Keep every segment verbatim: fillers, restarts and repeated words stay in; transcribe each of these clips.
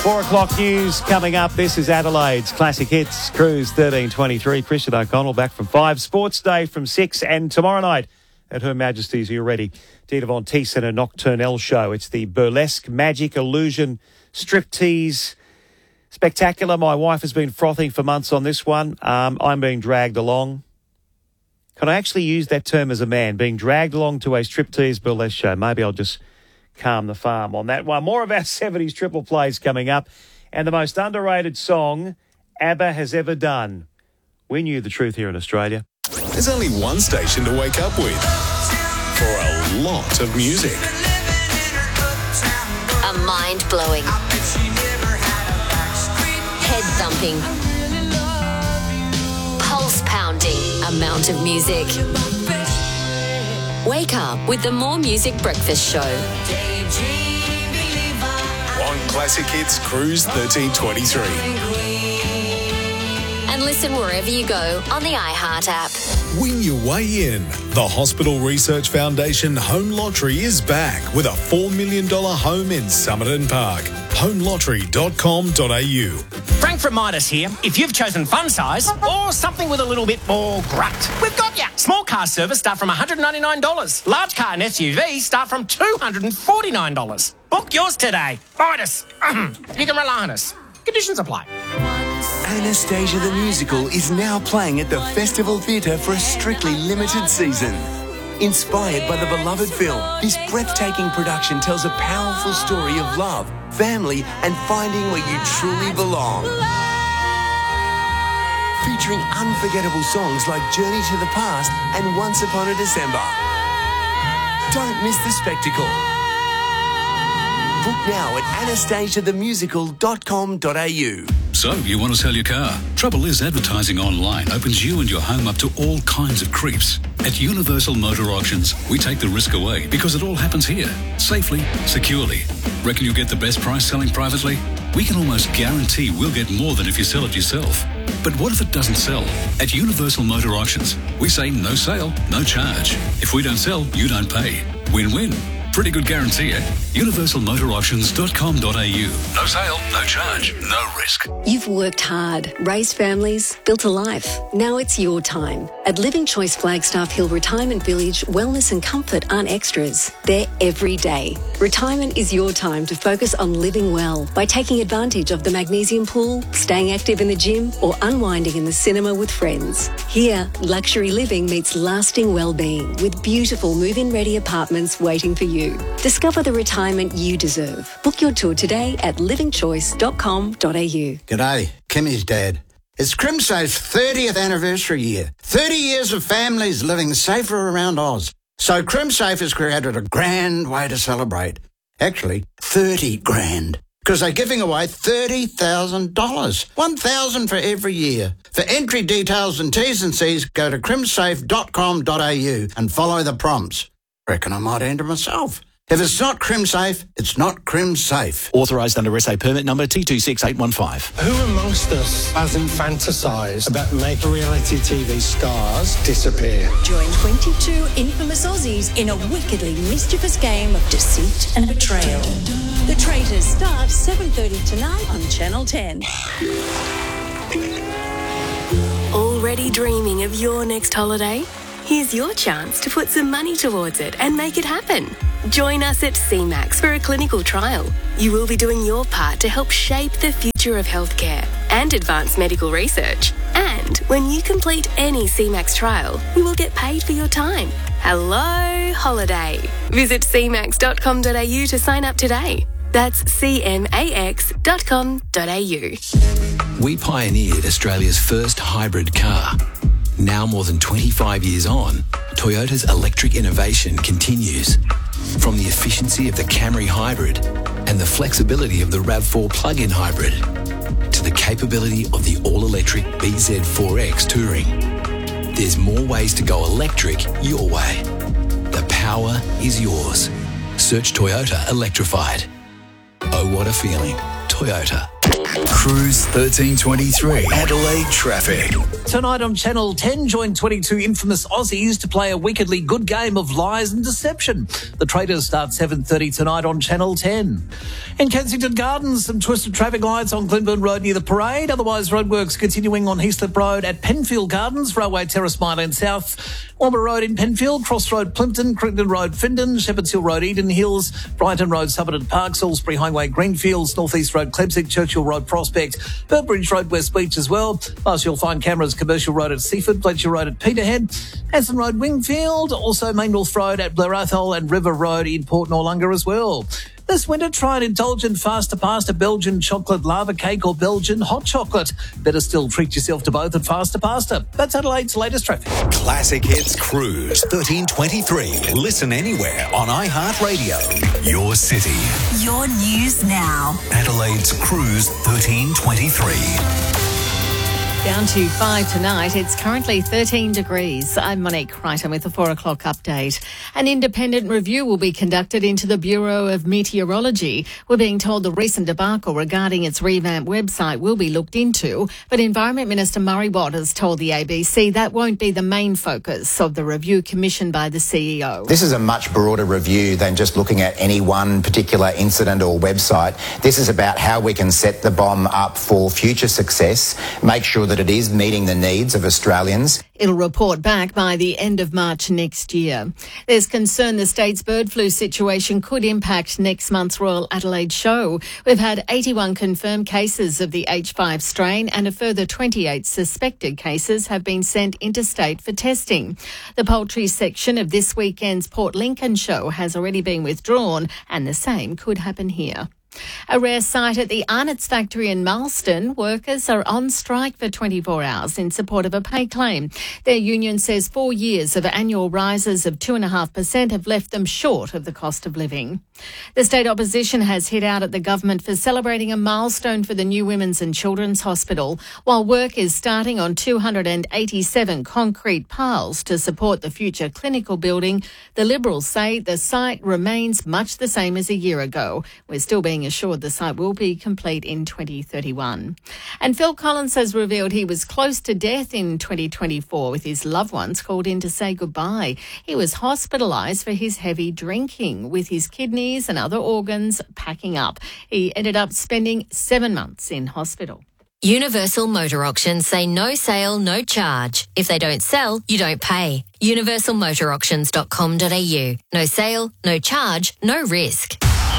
Four o'clock news coming up. This is Adelaide's Classic Hits Cruise thirteen twenty-three. Christian O'Connell back from five. Sports Day from six. And tomorrow night at Her Majesty's, are you ready? Dita Von Teese and a Nocturnelle show. It's the burlesque, magic, illusion, striptease spectacular. My wife has been frothing for months on this one. Um, I'm being dragged along. Can I actually use that term as a man? Being dragged along to a striptease burlesque show. Maybe I'll just calm the farm on that one. More of our seventies triple plays coming up. And the most underrated song ABBA has ever done. We knew the truth here in Australia. There's only one station to wake up with for a lot of music. A mind-blowing, head-thumping, pulse-pounding amount of music. Wake up with the More Music Breakfast Show. On Classic Hits Cruise thirteen twenty-three. And listen wherever you go on the iHeart app. Win your way in. The Hospital Research Foundation Home Lottery is back with a four million dollars home in Somerton Park. home lottery dot com dot a u. Frank from Midas here. If you've chosen fun size or something with a little bit more grunt, we've got ya. Small car service start from one hundred ninety-nine dollars. Large car and S U V start from two hundred forty-nine dollars. Book yours today. Midas. You can rely on us. Conditions apply. Anastasia the Musical is now playing at the Festival Theatre for a strictly limited season. Inspired by the beloved film, this breathtaking production tells a powerful story of love, family, and finding where you truly belong. Featuring unforgettable songs like Journey to the Past and Once Upon a December. Don't miss the spectacle. Book now at anastasia the musical dot com dot a u. So, you want to sell your car? Trouble is, advertising online opens you and your home up to all kinds of creeps. At Universal Motor Auctions, we take the risk away because it all happens here, safely, securely. Reckon you'll get the best price selling privately? We can almost guarantee we'll get more than if you sell it yourself. But what if it doesn't sell? At Universal Motor Auctions, we say no sale, no charge. If we don't sell, you don't pay. Win-win. Pretty good guarantee, eh? universal motor auctions dot com dot a u. No sale, no charge, no risk. You've worked hard, raised families, built a life. Now it's your time. At Living Choice Flagstaff Hill Retirement Village, wellness and comfort aren't extras. They're every day. Retirement is your time to focus on living well by taking advantage of the magnesium pool, staying active in the gym, or unwinding in the cinema with friends. Here, luxury living meets lasting well-being with beautiful move-in ready apartments waiting for you. Discover the retirement you deserve. Book your tour today at living choice dot com dot a u. G'day, Kimmy's dad. It's CrimSafe's thirtieth anniversary year. thirty years of families living safer around Oz. So CrimSafe has created a grand way to celebrate. Actually, thirty grand. Because they're giving away thirty thousand dollars. one thousand dollars for every year. For entry details and T's and C's, go to crimsafe dot com dot a u and follow the prompts. Reckon I might enter myself. If it's not CrimSafe, it's not CrimSafe. Authorised under S A permit number T two six eight one five. Who amongst us hasn't fantasised about making reality T V stars disappear? Join twenty-two infamous Aussies in a wickedly mischievous game of deceit and betrayal. The Traitors starts seven thirty tonight on Channel ten. Already dreaming of your next holiday? Here's your chance to put some money towards it and make it happen. Join us at C MAX for a clinical trial. You will be doing your part to help shape the future of healthcare and advanced medical research. And when you complete any C MAX trial, you will get paid for your time. Hello, holiday. Visit c max dot com dot a u to sign up today. That's c max dot com dot a u. We pioneered Australia's first hybrid car. Now more than twenty-five years on, Toyota's electric innovation continues. From the efficiency of the Camry Hybrid and the flexibility of the RAV four plug-in hybrid to the capability of the all-electric B Z four X Touring. There's more ways to go electric your way. The power is yours. Search Toyota Electrified. Oh, what a feeling. Toyota. Cruise thirteen twenty-three, Adelaide traffic. Tonight on Channel ten, join twenty-two infamous Aussies to play a wickedly good game of lies and deception. The Traitors start seven thirty tonight on Channel ten. In Kensington Gardens, some twisted traffic lights on Glenburn Road near the parade. Otherwise, roadworks continuing on Heaslip Road at Penfield Gardens, Railway Terrace, Myland South, Walmer Road in Penfield, Cross Road Plimpton, Crichton Road Findon, Shepherds Hill Road Eden Hills, Brighton Road Somerton Park, Salisbury Highway Greenfields, North East Road Klebsick, Churchill Road Prospect, Burbridge Road West Beach as well. Plus, you'll find cameras Commercial Road at Seaford, Fletcher Road at Peterhead, Hanson Road Wingfield, also Main North Road at Blair Athol and River Road in Port Noarlunga as well. This winter, try an indulgent faster pasta Belgian chocolate lava cake or Belgian hot chocolate. Better still, treat yourself to both at Faster Pasta. That's Adelaide's latest traffic. Classic Hits Cruise thirteen twenty-three. Listen anywhere on iHeartRadio. Your city. Your news now. Adelaide's Cruise thirteen twenty-three. Down to five tonight. It's currently thirteen degrees. I'm Monique Crichton with the four o'clock update. An independent review will be conducted into the Bureau of Meteorology. We're being told the recent debacle regarding its revamped website will be looked into, but Environment Minister Murray Watt told the A B C that won't be the main focus of the review commissioned by the C E O. This is a much broader review than just looking at any one particular incident or website. This is about how we can set the bomb up for future success, make sure that it is meeting the needs of Australians. It'll report back by the end of March next year. There's concern the state's bird flu situation could impact next month's Royal Adelaide show. We've had eighty-one confirmed cases of the H five strain and a further twenty-eight suspected cases have been sent interstate for testing. The poultry section of this weekend's Port Lincoln show has already been withdrawn and the same could happen here. A rare sight at the Arnott's factory in Marston. Workers are on strike for twenty-four hours in support of a pay claim. Their union says four years of annual rises of two point five percent have left them short of the cost of living. The state opposition has hit out at the government for celebrating a milestone for the new Women's and Children's Hospital, while work is starting on two hundred eighty-seven concrete piles to support the future clinical building. The Liberals say the site remains much the same as a year ago. We're still being assured the site will be complete in twenty thirty-one. And Phil Collins has revealed he was close to death in twenty twenty-four with his loved ones called in to say goodbye. He was hospitalised for his heavy drinking, with his kidneys and other organs packing up. He ended up spending seven months in hospital. Universal Motor Auctions say no sale, no charge. If they don't sell, you don't pay. universal motor auctions dot com dot a u. No sale, no charge, no risk.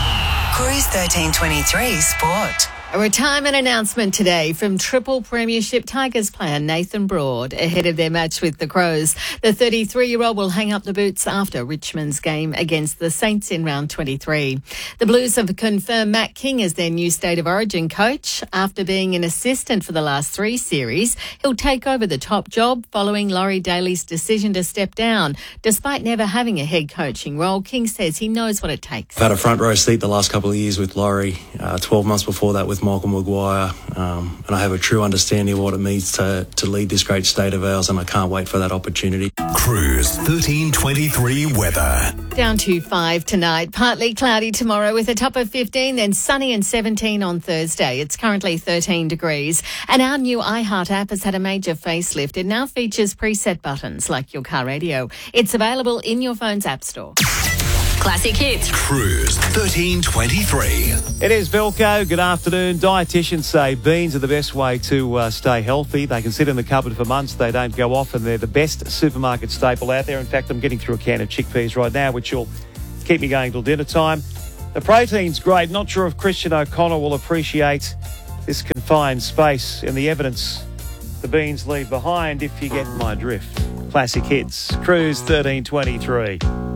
Cruise thirteen twenty-three Sport. A retirement announcement today from Triple Premiership Tigers player Nathan Broad ahead of their match with the Crows. The thirty-three-year-old will hang up the boots after Richmond's game against the Saints in round twenty-three. The Blues have confirmed Matt King as their new State of Origin coach. After being an assistant for the last three series, he'll take over the top job following Laurie Daly's decision to step down. Despite never having a head coaching role, King says he knows what it takes. I've had a front row seat the last couple of years with Laurie, uh, twelve months before that with Michael Maguire, um, and I have a true understanding of what it means to, to lead this great state of ours, and I can't wait for that opportunity. Cruise thirteen twenty-three weather. Down to five tonight, partly cloudy tomorrow with a top of fifteen, then sunny and seventeen on Thursday. It's currently thirteen degrees. And our new iHeart app has had a major facelift. It now features preset buttons like your car radio. It's available in your phone's app store. Classic Hits. Cruise thirteen twenty-three. It is Velco. Good afternoon. Dietitians say beans are the best way to uh, stay healthy. They can sit in the cupboard for months. They don't go off, and they're the best supermarket staple out there. In fact, I'm getting through a can of chickpeas right now, which will keep me going till dinner time. The protein's great. Not sure if Christian O'Connell will appreciate this confined space and the evidence the beans leave behind, if you get my drift. Classic Hits. Cruise thirteen twenty-three.